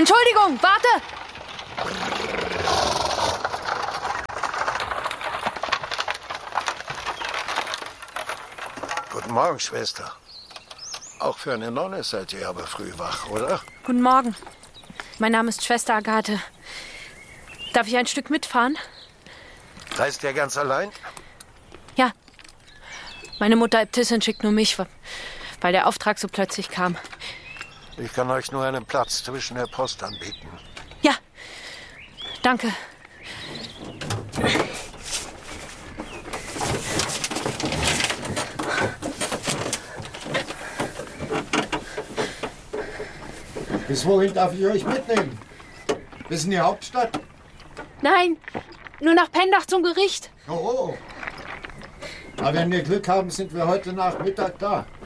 Entschuldigung, warte! Guten Morgen, Schwester. Auch für eine Nonne seid ihr aber früh wach, oder? Guten Morgen. Mein Name ist Schwester Agathe. Darf ich ein Stück mitfahren? Reist ihr ganz allein? Ja. Meine Mutter Äbtissin schickt nur mich, weil der Auftrag so plötzlich kam. Ich kann euch nur einen Platz zwischen der Post anbieten. Ja, danke. Bis wohin darf ich euch mitnehmen? Bis in die Hauptstadt? Nein, nur nach Pendach zum Gericht. Oh. Aber wenn wir Glück haben, sind wir heute Nachmittag da.